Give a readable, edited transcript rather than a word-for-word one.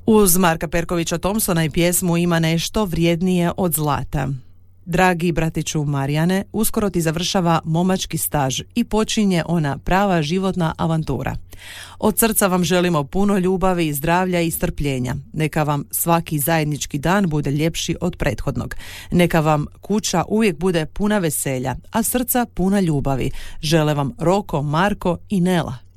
Uz Marka Perkovića Thompsona i pjesmu Ima nešto vrijednije od zlata. Dragi bratiću Marijane, uskoro ti završava momački staž i počinje ona prava životna avantura. Od srca vam želimo puno ljubavi, zdravlja i strpljenja. Neka vam svaki zajednički dan bude ljepši od prethodnog. Neka vam kuća uvijek bude puna veselja, a srca puna ljubavi. Žele vam Roko, Marko i Nela.